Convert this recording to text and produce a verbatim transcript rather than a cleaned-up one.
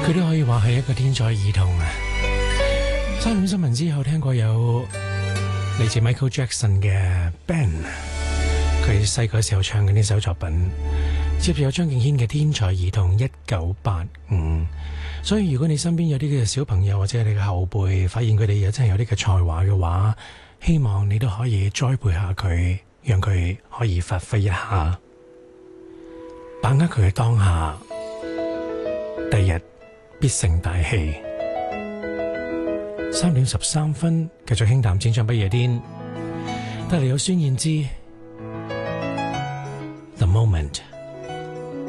佢都可以話係一個天才兒童啊！三點新聞之後聽過有嚟自 Michael Jackson 嘅 Ben， 佢細個時候唱嘅呢首作品。接住有張敬軒嘅天才兒童一九八五。所以如果你身邊有啲嘅小朋友或者你嘅後輩，發現佢哋有真係有啲嘅才華嘅話，希望你都可以栽培下佢，讓佢可以發揮一下，把握佢嘅當下，第日必成大器。三點十三分，繼續輕談淺唱不夜天，帶嚟有孫燕姿 The Moment。